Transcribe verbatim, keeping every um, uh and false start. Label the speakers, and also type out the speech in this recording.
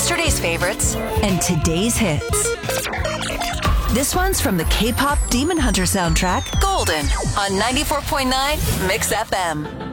Speaker 1: yesterday's favorites and today's hits. This one's from the K-pop Demon Hunter soundtrack, Golden, on ninety-four point nine Mix F M.